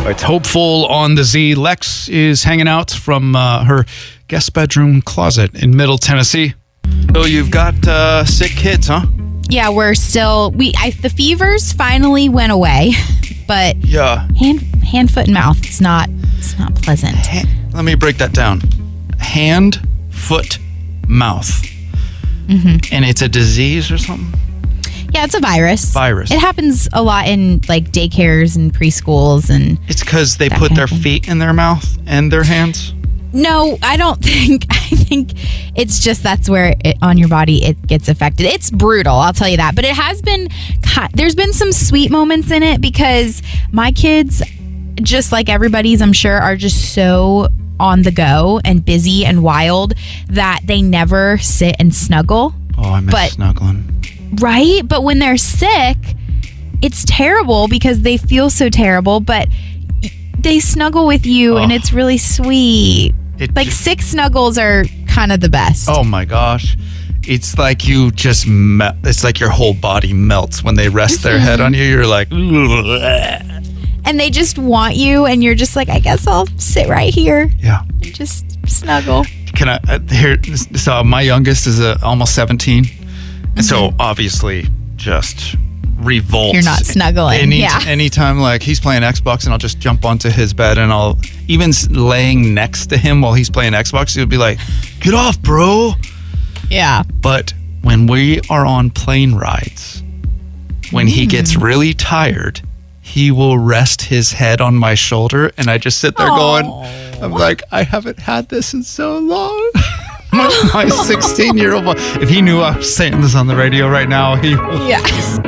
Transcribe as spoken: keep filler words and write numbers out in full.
It's Hopeful on the Z. Lex is hanging out from uh, her guest bedroom closet in Middle Tennessee. So you've got uh, sick kids, huh? Yeah, we're still we. I, the fevers finally went away, but yeah, hand, hand, foot, and mouth. It's not. It's not pleasant. Ha- Let me break that down. Hand, foot, mouth, mm-hmm. and it's a disease or something. Yeah, it's a virus. Virus. It happens a lot in like daycares and preschools, and it's because they put their feet in their mouth and their hands. No, I don't think. I think it's just that's where it, on your body it gets affected. It's brutal, I'll tell you that. But it has been. There's been some sweet moments in it because my kids, just like everybody's, I'm sure, are just so on the go and busy and wild that they never sit and snuggle. Oh, I miss but, snuggling. Right? But when they're sick, it's terrible because they feel so terrible, but they snuggle with you oh. and it's really sweet. It like just, sick snuggles are kind of the best. Oh my gosh. It's like you just, me- it's like your whole body melts when they rest mm-hmm. their head on you. You're like, ugh. And they just want you and you're just like, I guess I'll sit right here. Yeah. And just snuggle. Can I, uh, here, so my youngest is uh, almost seventeen. And so obviously just revolt. You're not snuggling. Any, yeah. Anytime like he's playing Xbox and I'll just jump onto his bed and I'll even laying next to him while he's playing Xbox, he'll be like, get off, bro. Yeah. But when we are on plane rides, when mm. he gets really tired, he will rest his head on my shoulder and I just sit there Aww. going, I'm like, I haven't had this in so long. My sixteen-year-old boy. If he knew I was saying this on the radio right now, he would yeah. be